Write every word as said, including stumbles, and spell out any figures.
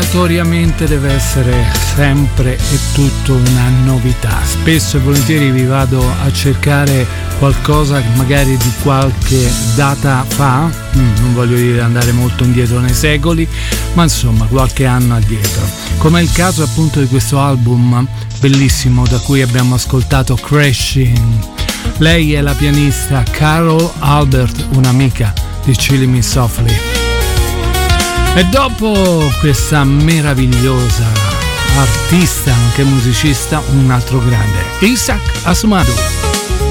notoriamente deve essere sempre e tutto una novità. Spesso e volentieri vi vado a cercare qualcosa magari di qualche data fa, mm, non voglio dire andare molto indietro nei secoli, ma insomma qualche anno addietro, come è il caso appunto di questo album bellissimo da cui abbiamo ascoltato Crashing. Lei è la pianista Carol Albert, un'amica di Chilling Me Softly. E dopo questa meravigliosa artista, nonché musicista, un altro grande, Isaac Asumadu.